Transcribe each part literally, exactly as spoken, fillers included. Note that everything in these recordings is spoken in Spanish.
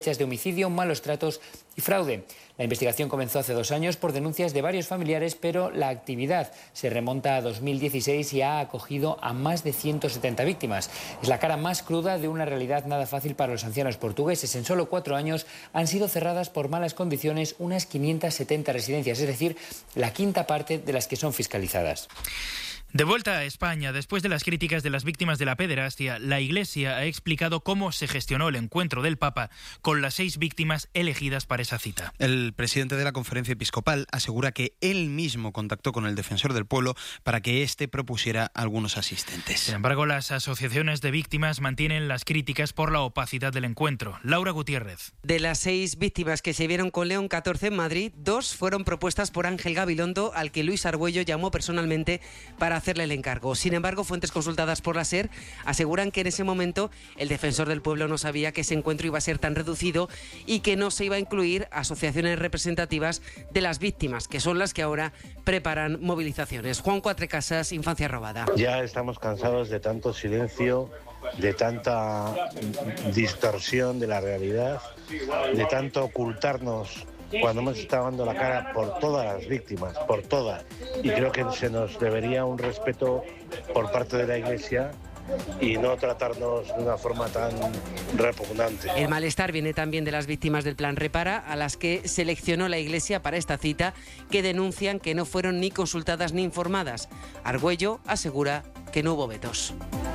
de homicidio, malos tratos y fraude. La investigación comenzó hace dos años por denuncias de varios familiares, pero la actividad se remonta a dos mil dieciséis y ha acogido a más de ciento setenta víctimas. Es la cara más cruda de una realidad nada fácil para los ancianos portugueses. En solo cuatro años han sido cerradas por malas condiciones unas quinientas setenta residencias, es decir, la quinta parte de las que son fiscalizadas. De vuelta a España, después de las críticas de las víctimas de la pederastia, la Iglesia ha explicado cómo se gestionó el encuentro del Papa con las seis víctimas elegidas para esa cita. El presidente de la Conferencia Episcopal asegura que él mismo contactó con el defensor del pueblo para que éste propusiera a algunos asistentes. Sin embargo, las asociaciones de víctimas mantienen las críticas por la opacidad del encuentro. Laura Gutiérrez. De las seis víctimas que se vieron con León catorce en Madrid, dos fueron propuestas por Ángel Gabilondo, al que Luis Argüello llamó personalmente para hacerle el encargo. Sin embargo, fuentes consultadas por la SER aseguran que en ese momento el defensor del pueblo no sabía que ese encuentro iba a ser tan reducido y que no se iba a incluir asociaciones representativas de las víctimas, que son las que ahora preparan movilizaciones. Juan Cuatrecasas, Infancia Robada. Ya estamos cansados de tanto silencio, de tanta distorsión de la realidad, de tanto ocultarnos cuando hemos estado dando la cara por todas las víctimas, por todas. Y creo que se nos debería un respeto por parte de la Iglesia y no tratarnos de una forma tan repugnante. El malestar viene también de las víctimas del Plan Repara, a las que seleccionó la Iglesia para esta cita, que denuncian que no fueron ni consultadas ni informadas. Argüello asegura que no hubo vetos.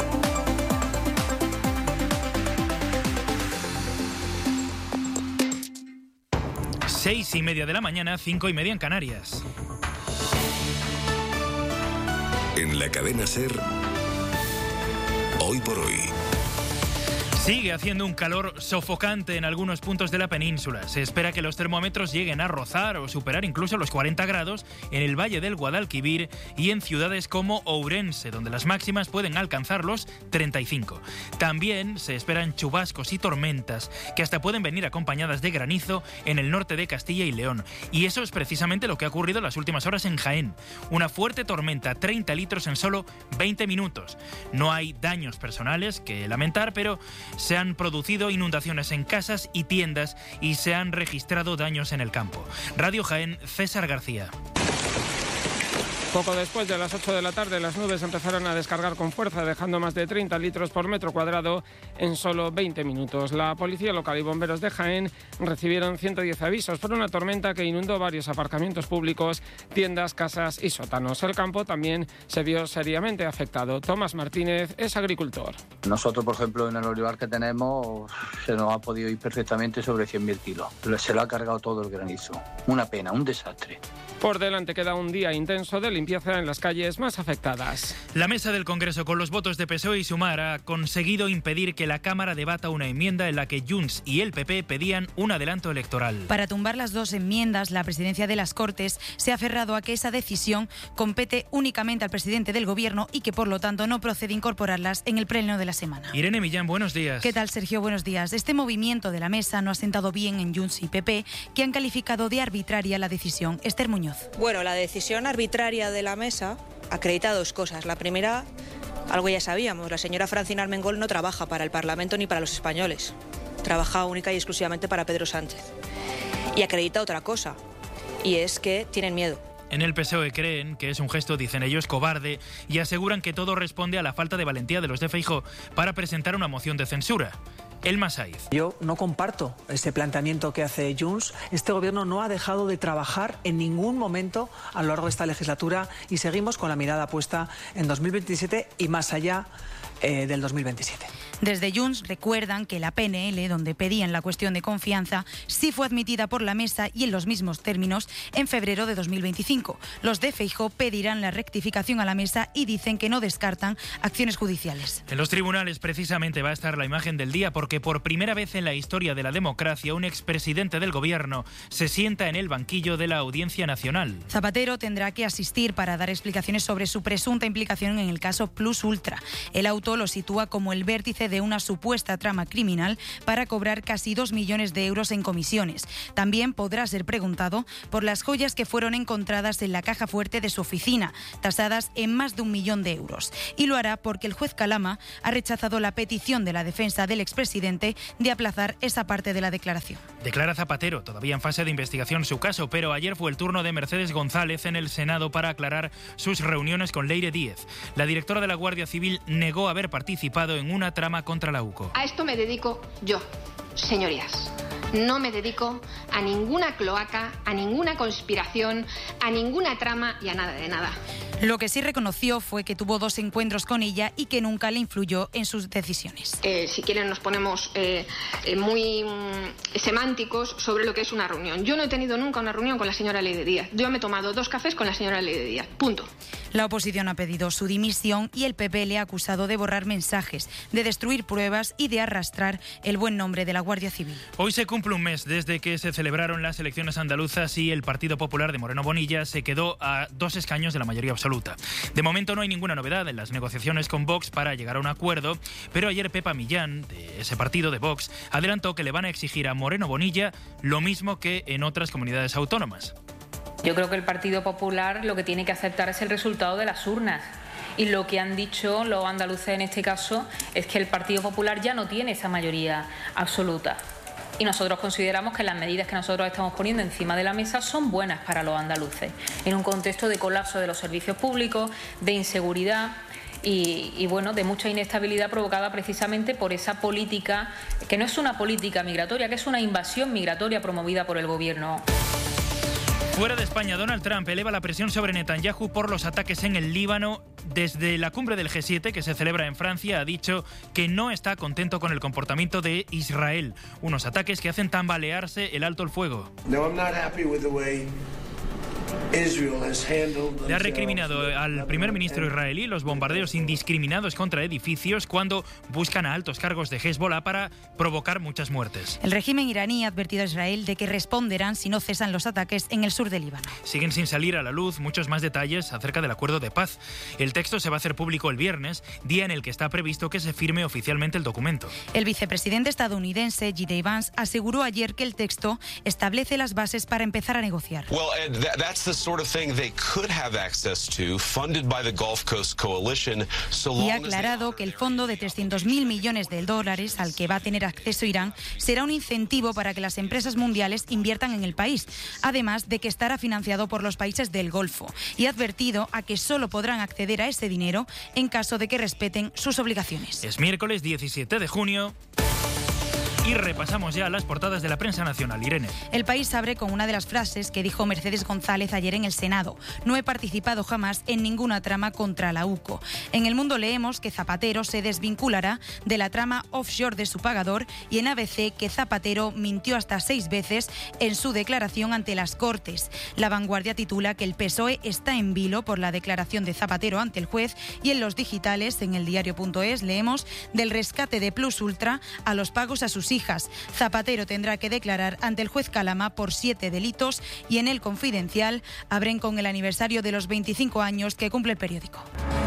Seis y media de la mañana, cinco y media en Canarias. En la cadena SER, hoy por hoy. Sigue haciendo un calor sofocante en algunos puntos de la península. Se espera que los termómetros lleguen a rozar o superar incluso los cuarenta grados en el Valle del Guadalquivir y en ciudades como Ourense, donde las máximas pueden alcanzar los treinta y cinco. También se esperan chubascos y tormentas que hasta pueden venir acompañadas de granizo en el norte de Castilla y León. Y eso es precisamente lo que ha ocurrido en las últimas horas en Jaén. Una fuerte tormenta, treinta litros en solo veinte minutos. No hay daños personales que lamentar, pero se han producido inundaciones en casas y tiendas y se han registrado daños en el campo. Radio Jaén, César García. Poco después de las ocho de la tarde, las nubes empezaron a descargar con fuerza, dejando más de treinta litros por metro cuadrado en solo veinte minutos. La policía local y bomberos de Jaén recibieron ciento diez avisos por una tormenta que inundó varios aparcamientos públicos, tiendas, casas y sótanos. El campo también se vio seriamente afectado. Tomás Martínez es agricultor. Nosotros, por ejemplo, en el olivar que tenemos, se nos ha podido ir perfectamente sobre cien mil kilos. Se lo ha cargado todo el granizo. Una pena, un desastre. Por delante queda un día intenso de limpieza en las calles más afectadas. La mesa del Congreso, con los votos de P S O E y Sumar, ha conseguido impedir que la Cámara debata una enmienda en la que Junts y el P P pedían un adelanto electoral. Para tumbar las dos enmiendas, la presidencia de las Cortes se ha aferrado a que esa decisión compete únicamente al presidente del Gobierno y que, por lo tanto, no procede incorporarlas en el pleno de la semana. Irene Millán, buenos días. ¿Qué tal, Sergio? Buenos días. Este movimiento de la mesa no ha sentado bien en Junts y P P, que han calificado de arbitraria la decisión. Esther Muñoz. Bueno, la decisión arbitraria de la mesa acredita dos cosas. La primera, algo ya sabíamos, la señora Francina Armengol no trabaja para el Parlamento ni para los españoles. Trabaja única y exclusivamente para Pedro Sánchez. Y acredita otra cosa, y es que tienen miedo. En el P S O E creen que es un gesto, dicen ellos, cobarde, y aseguran que todo responde a la falta de valentía de los de Feijóo para presentar una moción de censura. Elma Saiz. Yo no comparto ese planteamiento que hace Junts. Este gobierno no ha dejado de trabajar en ningún momento a lo largo de esta legislatura y seguimos con la mirada puesta en dos mil veintisiete y más allá eh, del dos mil veintisiete. Desde Junts recuerdan que la P N L, donde pedían la cuestión de confianza, sí fue admitida por la mesa y en los mismos términos en febrero de dos mil veinticinco. Los de Feijóo pedirán la rectificación a la mesa y dicen que no descartan acciones judiciales. En los tribunales precisamente va a estar la imagen del día, porque por primera vez en la historia de la democracia un expresidente del Gobierno se sienta en el banquillo de la Audiencia Nacional. Zapatero tendrá que asistir para dar explicaciones sobre su presunta implicación en el caso Plus Ultra. El auto Auto lo sitúa como el vértice de una supuesta trama criminal para cobrar casi dos millones de euros en comisiones. También podrá ser preguntado por las joyas que fueron encontradas en la caja fuerte de su oficina, tasadas en más de un millón de euros. Y lo hará porque el juez Calama ha rechazado la petición de la defensa del expresidente de aplazar esa parte de la declaración. Declara Zapatero, todavía en fase de investigación su caso, pero ayer fue el turno de Mercedes González en el Senado para aclarar sus reuniones con Leire Díez. La directora de la Guardia Civil negó haber participado en una trama contra la UCO. A esto me dedico yo, señorías. No me dedico a ninguna cloaca, a ninguna conspiración, a ninguna trama y a nada de nada. Lo que sí reconoció fue que tuvo dos encuentros con ella y que nunca le influyó en sus decisiones. Eh, si quieren nos ponemos eh, eh, muy mm, semánticos sobre lo que es una reunión. Yo no he tenido nunca una reunión con la señora Leire Díez. Yo me he tomado dos cafés con la señora Leire Díez. Punto. La oposición ha pedido su dimisión y el P P le ha acusado de borrar mensajes, de destruir pruebas y de arrastrar el buen nombre de la Guardia Civil. Hoy se cumple un mes desde que se celebraron las elecciones andaluzas y el Partido Popular de Moreno Bonilla se quedó a dos escaños de la mayoría absoluta. De momento no hay ninguna novedad en las negociaciones con Vox para llegar a un acuerdo, pero ayer Pepa Millán, de ese partido de Vox, adelantó que le van a exigir a Moreno Bonilla lo mismo que en otras comunidades autónomas. Yo creo que el Partido Popular lo que tiene que aceptar es el resultado de las urnas. Y lo que han dicho los andaluces en este caso es que el Partido Popular ya no tiene esa mayoría absoluta. Y nosotros consideramos que las medidas que nosotros estamos poniendo encima de la mesa son buenas para los andaluces, en un contexto de colapso de los servicios públicos, de inseguridad y, y bueno, de mucha inestabilidad provocada precisamente por esa política, que no es una política migratoria, que es una invasión migratoria promovida por el gobierno. Fuera de España, Donald Trump eleva la presión sobre Netanyahu por los ataques en el Líbano. Desde la cumbre del G siete, que se celebra en Francia, ha dicho que no está contento con el comportamiento de Israel. Unos ataques que hacen tambalearse el alto el fuego. No, I'm not happy with the way Le ha recriminado al primer ministro israelí los bombardeos indiscriminados contra edificios cuando buscan a altos cargos de Hezbollah para provocar muchas muertes. El régimen iraní ha advertido a Israel de que responderán si no cesan los ataques en el sur de Líbano. Siguen sin salir a la luz muchos más detalles acerca del acuerdo de paz. El texto se va a hacer público el viernes, día en el que está previsto que se firme oficialmente el documento. El vicepresidente estadounidense J D Vance aseguró ayer que el texto establece las bases para empezar a negociar. Well, that, that's the sort of thing they could have access to, funded by the Gulf Coast Coalition, so long y ha aclarado que el fondo de trescientos mil millones de dólares al que va a tener acceso Irán será un incentivo para que las empresas mundiales inviertan en el país, además de que estará financiado por los países del Golfo, y ha advertido a que solo podrán acceder a ese dinero en caso de que respeten sus obligaciones. Es miércoles diecisiete de junio. Y repasamos ya las portadas de la prensa nacional. Irene. El País abre con una de las frases que dijo Mercedes González ayer en el Senado. No he participado jamás en ninguna trama contra la U C O. En El Mundo leemos que Zapatero se desvinculará de la trama offshore de su pagador y en A B C que Zapatero mintió hasta seis veces en su declaración ante las Cortes. La Vanguardia titula que el P S O E está en vilo por la declaración de Zapatero ante el juez y en los digitales, en el diario punto es, leemos del rescate de Plus Ultra a los pagos a sus hijas. Zapatero tendrá que declarar ante el juez Calama por siete delitos y en El Confidencial abren con el aniversario de los veinticinco años que cumple el periódico.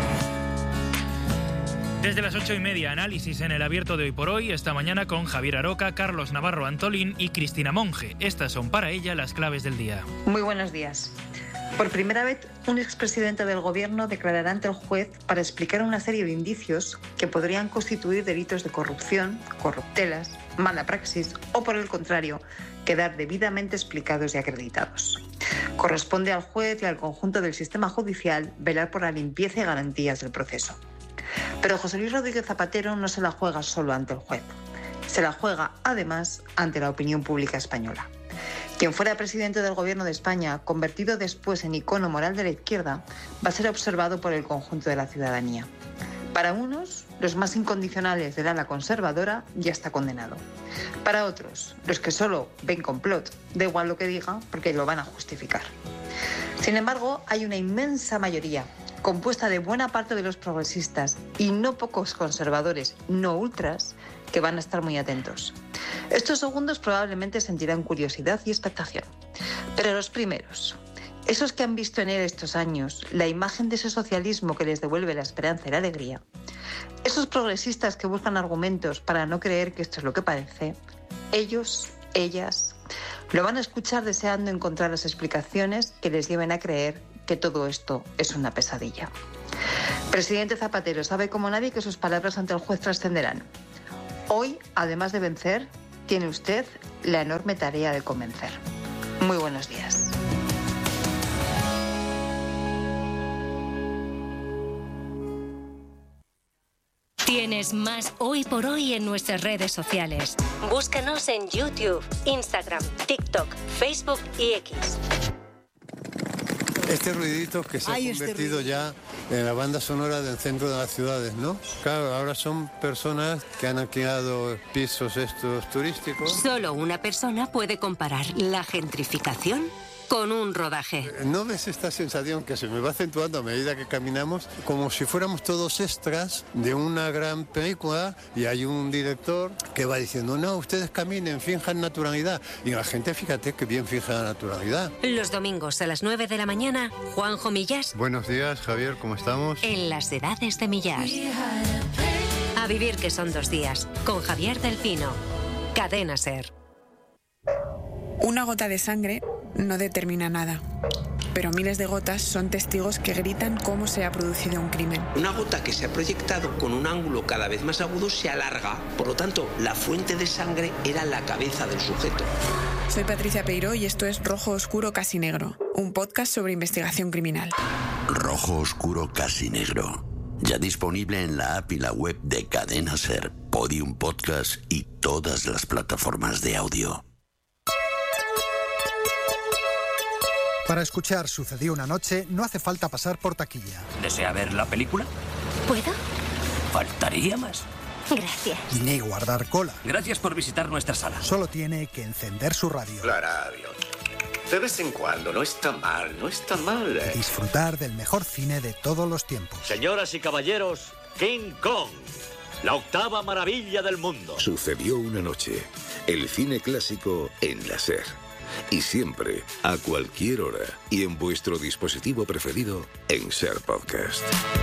Desde las ocho y media, análisis en el abierto de Hoy por Hoy, esta mañana con Javier Aroca, Carlos Navarro Antolín y Cristina Monge. Estas son para ella las claves del día. Muy buenos días. Por primera vez, un expresidente del Gobierno declarará ante el juez para explicar una serie de indicios que podrían constituir delitos de corrupción, corruptelas, mala praxis o, por el contrario, quedar debidamente explicados y acreditados. Corresponde al juez y al conjunto del sistema judicial velar por la limpieza y garantías del proceso. Pero José Luis Rodríguez Zapatero no se la juega solo ante el juez. Se la juega, además, ante la opinión pública española. Quien fuera presidente del Gobierno de España, convertido después en icono moral de la izquierda, va a ser observado por el conjunto de la ciudadanía. Para unos, los más incondicionales del ala conservadora, ya está condenado. Para otros, los que solo ven complot, da igual lo que diga porque lo van a justificar. Sin embargo, hay una inmensa mayoría, compuesta de buena parte de los progresistas y no pocos conservadores no ultras, que van a estar muy atentos. Estos segundos probablemente sentirán curiosidad y expectación. Pero los primeros, esos que han visto en él estos años la imagen de ese socialismo que les devuelve la esperanza y la alegría, Esos progresistas que buscan argumentos para no creer que esto es lo que parece, ellos, ellas, lo van a escuchar deseando encontrar las explicaciones que les lleven a creer que todo esto es una pesadilla. Presidente Zapatero sabe como nadie que sus palabras ante el juez trascenderán. Hoy, además de vencer, tiene usted la enorme tarea de convencer. Muy buenos días. Tienes más Hoy por Hoy en nuestras redes sociales. Búscanos en YouTube, Instagram, TikTok, Facebook y X. Este ruidito que se Ay, ha convertido este ya en la banda sonora del centro de las ciudades, ¿no? Claro, ahora son personas que han alquilado pisos estos turísticos. Solo una persona puede comparar la gentrificación con un rodaje. ¿No ves esta sensación que se me va acentuando a medida que caminamos? Como si fuéramos todos extras de una gran película y hay un director que va diciendo, no, ustedes caminen, finjan naturalidad. Y la gente, fíjate que bien fija la naturalidad. Los domingos a las nueve de la mañana, Juanjo Millás. Buenos días, Javier, ¿cómo estamos? En las edades de Millás. A vivir que son dos días, con Javier del Pino. Cadena SER. Una gota de sangre no determina nada, pero miles de gotas son testigos que gritan cómo se ha producido un crimen. Una gota que se ha proyectado con un ángulo cada vez más agudo se alarga, por lo tanto, la fuente de sangre era la cabeza del sujeto. Soy Patricia Peiró y esto es Rojo Oscuro Casi Negro, un podcast sobre investigación criminal. Rojo Oscuro Casi Negro, ya disponible en la app y la web de Cadena SER, Podium Podcast y todas las plataformas de audio. Para escuchar Sucedió una noche no hace falta pasar por taquilla. ¿Desea ver la película? ¿Puedo? Faltaría más. Gracias. Ni guardar cola. Gracias por visitar nuestra sala. Solo tiene que encender su radio. La radio. De vez en cuando, no está mal, no está mal. Y disfrutar del mejor cine de todos los tiempos. Señoras y caballeros, King Kong, la octava maravilla del mundo. Sucedió una noche. El cine clásico en la SER. Y siempre, a cualquier hora y en vuestro dispositivo preferido en SER Podcast.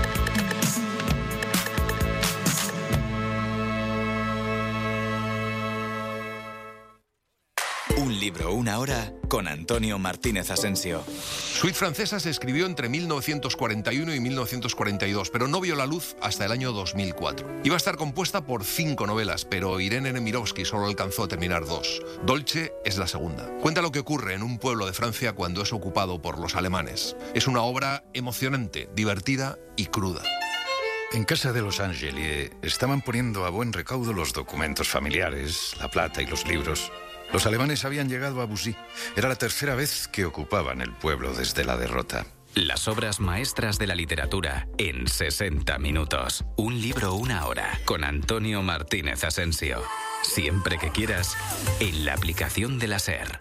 Un libro, una hora, con Antonio Martínez Asensio. Suite francesa se escribió entre mil novecientos cuarenta y uno y mil novecientos cuarenta y dos, pero no vio la luz hasta el año dos mil cuatro. Iba a estar compuesta por cinco novelas, pero Irene Nemirovsky solo alcanzó a terminar dos. Dolce es la segunda. Cuenta lo que ocurre en un pueblo de Francia cuando es ocupado por los alemanes. Es una obra emocionante, divertida y cruda. En casa de los Angelier estaban poniendo a buen recaudo los documentos familiares, la plata y los libros. Los alemanes habían llegado a Bussy. Era la tercera vez que ocupaban el pueblo desde la derrota. Las obras maestras de la literatura en sesenta minutos. Un libro, una hora, con Antonio Martínez Asensio. Siempre que quieras, en la aplicación de la SER.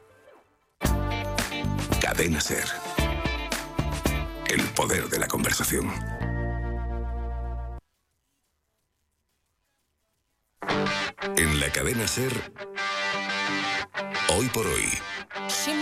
Cadena SER. El poder de la conversación. En la cadena SER, Hoy por Hoy.